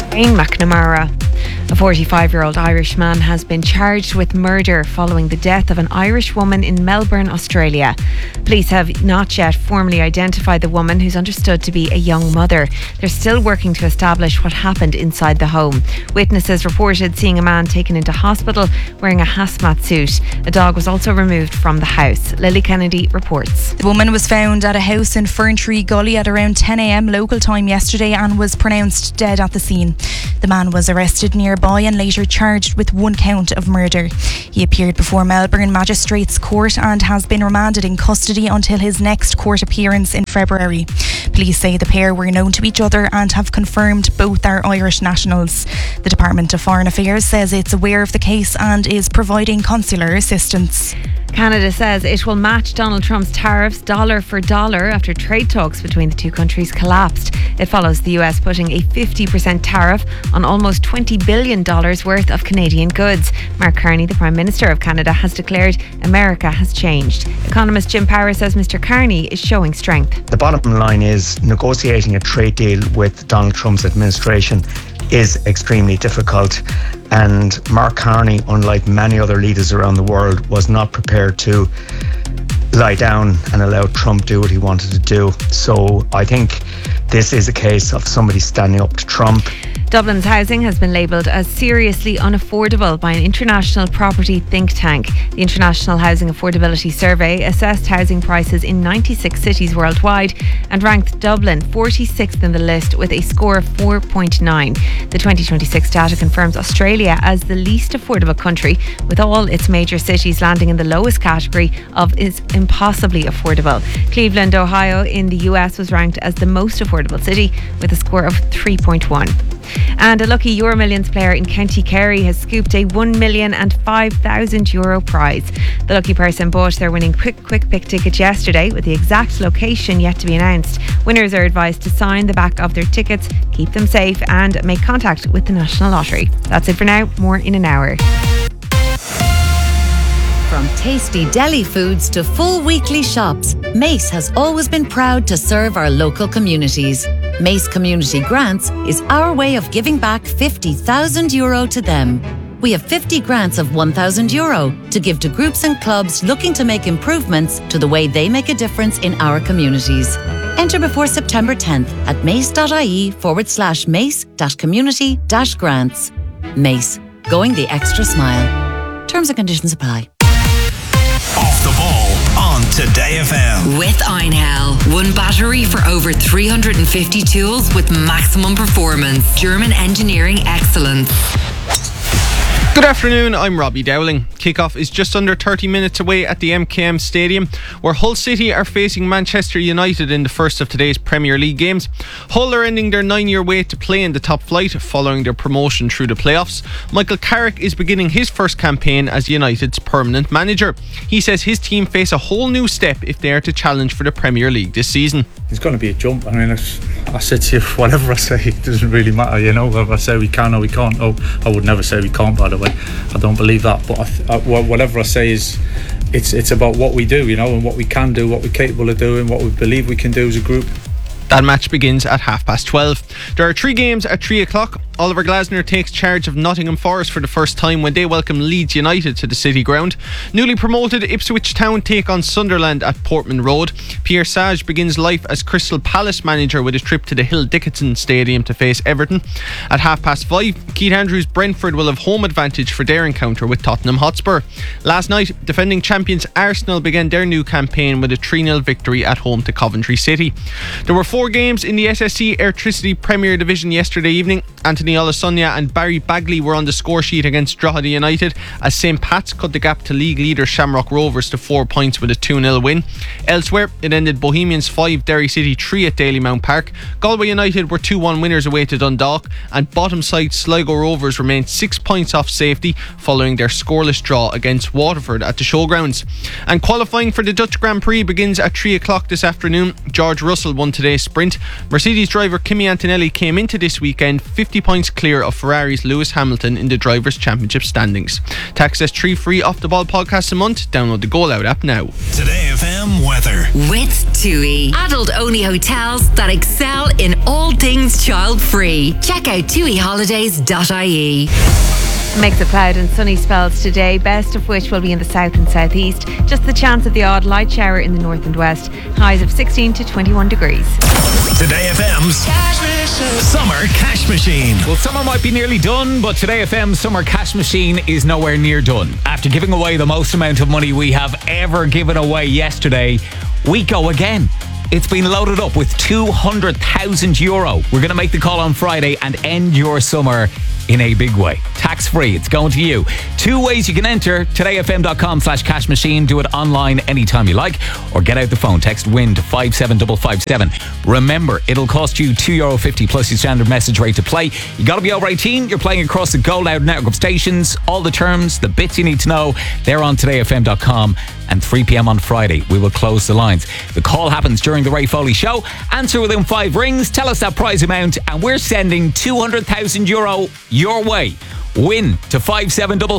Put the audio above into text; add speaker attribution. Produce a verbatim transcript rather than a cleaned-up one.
Speaker 1: Wayne McNamara. A forty-five-year-old Irish man has been charged with murder following the death of an Irish woman in Melbourne, Australia. Police have not yet formally identified the woman, who's understood to be a young mother. They're still working to establish what happened inside the home. Witnesses reported seeing a man taken into hospital wearing a hazmat suit. A dog was also removed from the house. Lily Kennedy reports.
Speaker 2: The woman was found at a house in Ferntree Gully at around ten a.m. local time yesterday and was pronounced dead at the scene. The man was arrested nearby and later charged with one count of murder. He appeared before Melbourne Magistrates Court and has been remanded in custody until his next court appearance in February. Police say the pair were known to each other and have confirmed both are Irish nationals. The Department of Foreign Affairs says it's aware of the case and is providing consular assistance.
Speaker 1: Canada says it will match Donald Trump's tariffs dollar for dollar after trade talks between the two countries collapsed. It follows the U S putting a fifty percent tariff on almost twenty billion dollars worth of Canadian goods. Mark Carney, the Prime Minister of Canada, has declared America has changed. Economist Jim Power says Mr Carney is showing strength.
Speaker 3: The bottom line is negotiating a trade deal with Donald Trump's administration is extremely difficult, and Mark Carney, unlike many other leaders around the world, was not prepared to lie down and allow Trump do what he wanted to do. So I think this is a case of somebody standing up to Trump.
Speaker 1: Dublin's housing has been labelled as seriously unaffordable by an international property think tank. The International Housing Affordability Survey assessed housing prices in ninety-six cities worldwide and ranked Dublin forty-sixth in the list with a score of four point nine. The twenty twenty-six data confirms Australia as the least affordable country, with all its major cities landing in the lowest category of is impossibly affordable. Cleveland, Ohio in the U S was ranked as the most affordable city with a score of three point one. And a lucky Euro Millions player in County Kerry has scooped a one million and five thousand euro prize. The lucky person bought their winning quick quick pick ticket yesterday, with the exact location yet to be announced. Winners are advised to sign the back of their tickets, keep them safe and make contact with the National Lottery. That's it for now. More in an hour.
Speaker 4: From tasty deli foods to full weekly shops, Mace has always been proud to serve our local communities. Mace Community Grants is our way of giving back fifty thousand euro to them. We have fifty grants of one thousand euro to give to groups and clubs looking to make improvements to the way they make a difference in our communities. Enter before September tenth at mace.ie forward slash mace dash community dash grants. Mace, going the extra smile. Terms and conditions apply.
Speaker 5: Off the ball on Today F M.
Speaker 6: With Einhell. One battery for over three hundred fifty tools with maximum performance. German engineering excellence.
Speaker 7: Good afternoon, I'm Robbie Dowling. Kickoff is just under thirty minutes away at the M K M Stadium, where Hull City are facing Manchester United in the first of today's Premier League games. Hull are ending their nine-year wait to play in the top flight following their promotion through the playoffs. Michael Carrick is beginning his first campaign as United's permanent manager. He says his team face a whole new step if they are to challenge for the Premier League this season.
Speaker 8: It's going to be a jump. I mean, I said to you, whatever I say, it doesn't really matter, you know. Whether I say we can or we can't, oh, I would never say we can't, by the way. I don't believe that, but I th- I, whatever I say is it's it's about what we do, you know, and what we can do, what we're capable of doing, what we believe we can do as a group.
Speaker 7: That match begins at half past twelve. There are three games at three o'clock. Oliver Glasner takes charge of Nottingham Forest for the first time when they welcome Leeds United to the City Ground. Newly promoted Ipswich Town take on Sunderland at Portman Road. Pierre Sage begins life as Crystal Palace manager with a trip to the Hill Dickinson Stadium to face Everton. At half past five, Keith Andrews Brentford will have home advantage for their encounter with Tottenham Hotspur. Last night, defending champions Arsenal began their new campaign with a three nil victory at home to Coventry City. There were four games in the S S C Airtricity Premier Division yesterday evening. Anthony Olasonia and Barry Bagley were on the score sheet against Drogheda United as Saint Pat's cut the gap to league leader Shamrock Rovers to four points with a two nil win. Elsewhere, it ended Bohemians five, Derry City three at Dalymount Park. Galway United were two one winners away to Dundalk, and bottom side Sligo Rovers remained six points off safety following their scoreless draw against Waterford at the Showgrounds. And qualifying for the Dutch Grand Prix begins at three o'clock this afternoon. George Russell won today's sprint. Mercedes driver Kimi Antonelli came into this weekend fifty points points clear of Ferrari's Lewis Hamilton in the Drivers' Championship standings. To access three free Off the Ball podcasts a month, download the Goal Out app now.
Speaker 5: Today F M weather.
Speaker 6: With TUI. Adult-only hotels that excel in all things child-free. Check out tui holidays dot I E.
Speaker 1: Mix of cloud and sunny spells today, best of which will be in the south and southeast. Just the chance of the odd light shower in the north and west. Highs of sixteen to twenty-one degrees.
Speaker 5: Today F M's Summer Cash Machine.
Speaker 9: Well, summer might be nearly done, but Today F M's Summer Cash Machine is nowhere near done. After giving away the most amount of money we have ever given away yesterday, we go again. It's been loaded up with two hundred thousand euro. We're going to make the call on Friday and end your summer in a big way. Tax free, it's going to you. Two ways you can enter: todayfm.com slash cash machine. Do it online anytime you like, or get out the phone. Text WIN to five seven five five seven. Remember, it'll cost you two euro fifty plus your standard message rate to play. You got to be over eighteen. You're playing across the Go Loud network of stations. All the terms, the bits you need to know, they're on today f m dot com. And three p.m. on Friday, we will close the lines. The call happens during the Ray Foley Show. Answer within five rings. Tell us that prize amount, and we're sending two hundred thousand euro your way. Win to five seven five